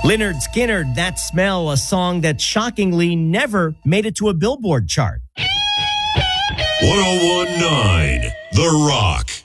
Lynyrd Skynyrd, That Smell, a song that shockingly never made it to a Billboard chart. 1019 The Rock.